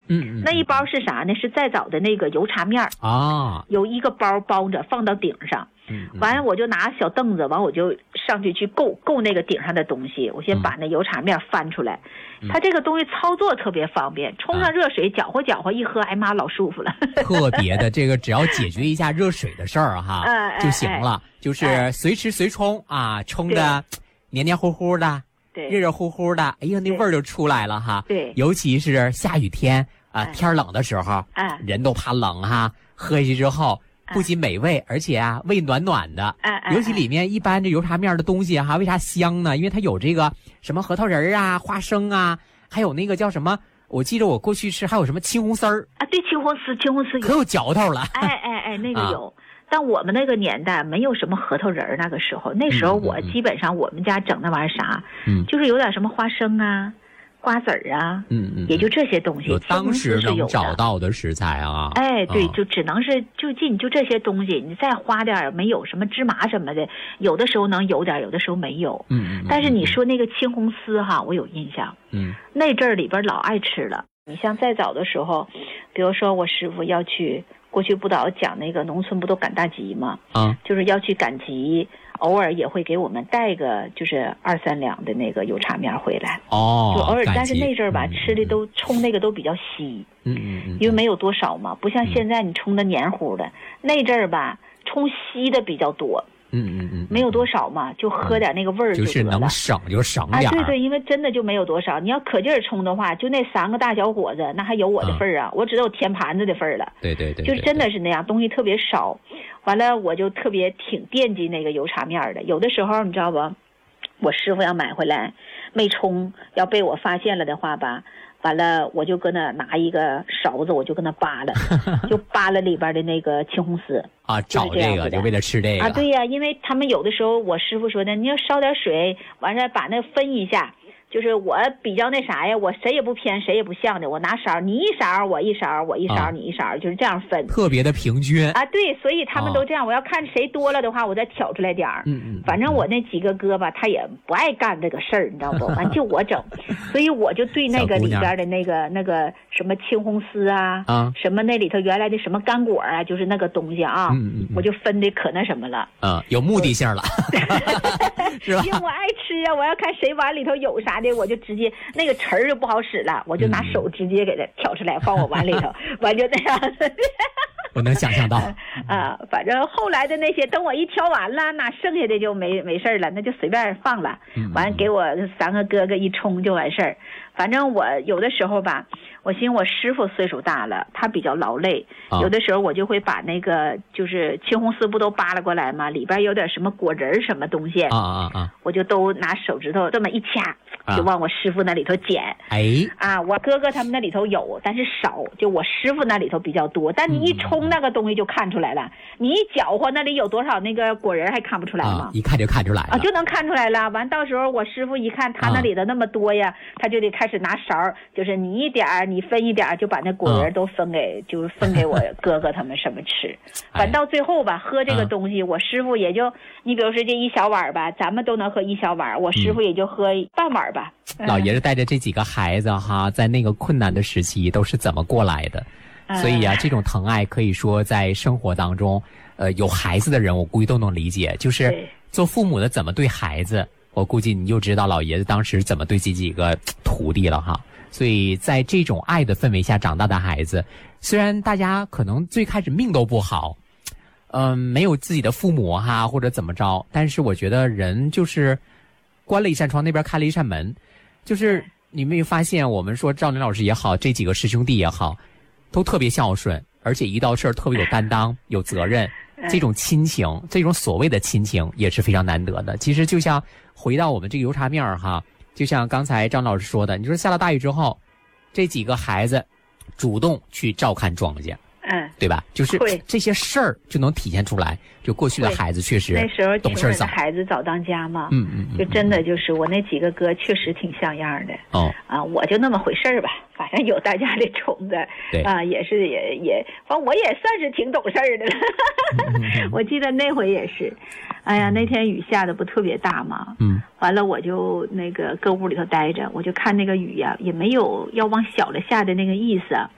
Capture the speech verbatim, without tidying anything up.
嗯嗯， 那一包是啥呢？是再早的那个油茶面啊， 有一个包包着放到顶上。 嗯， 完了我就拿小凳子，完我就上去去够够那个顶上的东西，我先把那油茶面翻出来。嗯、它这个东西操作特别方便，冲上热水搅和搅和一喝，哎妈老舒服了。 特别的这个只要解决一下热水的事儿哈、 哎、 就行了，哎、就是随吃随冲啊，冲的黏黏糊糊的， 对， 热热乎乎的，哎呀那味儿就出来了哈。 对， 尤其是下雨天啊、呃，天冷的时候， 哎， 人都怕冷哈，喝下去之后。不仅美味，而且啊，胃暖暖的。 哎哎， 尤其里面一般这油茶面的东西哈、啊，为啥香呢？因为它有这个什么核桃仁啊、花生啊，还有那个叫什么？我记得我过去吃还有什么青红丝儿啊，对，青红丝，青红丝有可有嚼头了。 哎哎哎，那个有。啊，但我们那个年代没有什么核桃仁，那个时候，那时候我基本上我们家整那玩意儿啥， 嗯， 就是有点什么花生啊。瓜子儿啊， 嗯嗯， 也就这些东西。 有当时能找到的食材啊。 哎，对， 哦、 就只能是就近就这些东西，你再花点没有什么芝麻什么的，有的时候能有点，有的时候没有。 嗯嗯。 但是你说那个青红丝哈，我有印象。 嗯。 那阵儿里边老爱吃了。你像再早的时候，比如说我师傅要去，过去不老讲那个农村不都赶大集吗？ 啊。 就是要去赶集。偶尔也会给我们带个就是二三两的那个油茶面回来哦， 就偶尔，但是那阵儿吧、嗯、吃的都冲那个都比较稀， 嗯嗯嗯， 因为没有多少嘛，不像现在你冲的黏糊的，嗯、那阵儿吧冲稀的比较多， 嗯嗯嗯， 没有多少嘛，就喝点那个味儿就得了、嗯、 就是能省就省点、 啊，对对，因为真的就没有多少，你要可劲儿冲的话，就那三个大小伙子，那还有我的份儿啊，嗯、我只有填盘子的份儿了， 对对 对, 对, 对， 就是真的是那样，东西特别少。完了，我就特别挺惦记那个油茶面的。有的时候你知道吧，我师傅要买回来没冲，要被我发现了的话吧，完了我就搁那拿一个勺子，我就搁那扒拉，就扒拉里边的那个青红丝啊，找这个就为了吃这个啊，对呀、啊，因为他们有的时候我师傅说的，你要烧点水，完了把那分一下。就是我比较那啥呀，我谁也不偏，谁也不像的。我拿勺，你一勺，我一勺，我一勺，啊、你一勺，就是这样分， 特别的平均啊。对，所以他们都这样。啊、我要看谁多了的话，我再挑出来点儿。 嗯嗯。 反正我那几个哥吧，他也不爱干这个事儿，你知道不？完就我整，所以我就对那个里边的那个那个什么青红丝啊， 啊， 什么那里头原来的什么干果啊，就是那个东西啊， 嗯嗯嗯我就分的可那什么了。 啊，有目的性了，是吧？ 因为我爱吃啊，我要看谁碗里头有啥的，我就直接。那个匙儿就不好使了，我就拿手直接给它挑出来，放我碗里头，完就那样子。 我能想象到啊，反正后来的那些，等我一挑完了，那剩下的就没没事了，那就随便放了。完给我三个哥哥一冲就完事儿。反正我有的时候吧，我寻思我师傅岁数大了，他比较劳累，有的时候我就会把那个就是青红丝不都扒拉过来吗？里边有点什么果仁什么东西啊啊啊， 我就都拿手指头这么一掐，就往我师傅那里头捡。 哎啊，我哥哥他们那里头有，但是少，就我师傅那里头比较多。但你一冲那个东西就看出来了，你一搅和那里有多少那个果仁还看不出来吗？ 啊、一看就看出来了， 啊，就能看出来了。完到时候我师傅一看他那里的那么多呀，啊、他就得开始拿勺，就是你一点儿你分一点儿，就把那果仁都分给，啊、就是分给我哥哥他们什么吃。反到最后吧，喝这个东西，啊、我师傅也就你比如说这一小碗吧，咱们都能喝一小碗，我师傅也就喝半碗吧。 嗯、老爷子带着这几个孩子哈，在那个困难的时期都是怎么过来的？所以啊，这种疼爱可以说在生活当中，呃，有孩子的人我估计都能理解。就是做父母的怎么对孩子，我估计你就知道老爷子当时怎么对这几个徒弟了哈。所以在这种爱的氛围下长大的孩子，虽然大家可能最开始命都不好，嗯、呃，没有自己的父母哈，或者怎么着，但是我觉得人就是关了一扇窗，那边开了一扇门，就是你没有发现，我们说赵林老师也好，这几个师兄弟也好，都特别孝顺，而且一到事儿特别有担当、有责任。这种亲情，这种所谓的亲情也是非常难得的。其实就像回到我们这个油茶面儿哈，就像刚才张老师说的，你说下了大雨之后，这几个孩子主动去照看庄稼， 嗯， 对吧？就是这些事儿就能体现出来。就过去的孩子确实那时候懂事早， 孩子早当家嘛， 嗯嗯， 就真的就是我那几个哥确实挺像样的。 哦， 啊，我就那么回事儿吧，反正有大家的宠的， 对啊，也是也也，反正我也算是挺懂事儿的了。嗯、我记得那回也是，哎呀，那天雨下的不特别大嘛， 嗯， 完了我就那个搁屋里头待着，我就看那个雨呀，也没有要往小了下的那个意思。